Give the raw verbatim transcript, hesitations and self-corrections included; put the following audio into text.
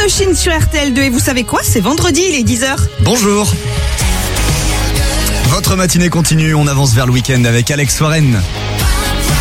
Indochine sur R T L deux. Et vous savez quoi? C'est vendredi, il est dix heures. Bonjour. Votre matinée continue, on avance vers le week-end avec Alex Warren.